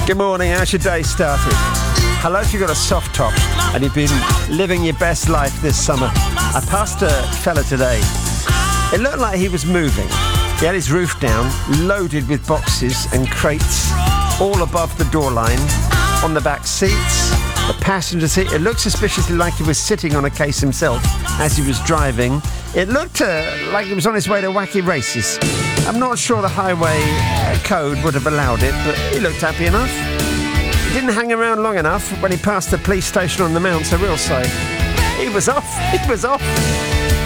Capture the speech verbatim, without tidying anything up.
Good morning, how's your day started? I hope you've got a soft top and you've been living your best life this summer. I passed a fella today. It looked like he was moving. He had his roof down, loaded with boxes and crates, all above the door line, on the back seats, the passenger seat. It looked suspiciously like he was sitting on a case himself as he was driving. It looked uh, like he was on his way to wacky races. I'm not sure the highway uh, code would have allowed it, but he looked happy enough. He didn't hang around long enough when he passed the police station on the Mount, I will say. He was off. He was off.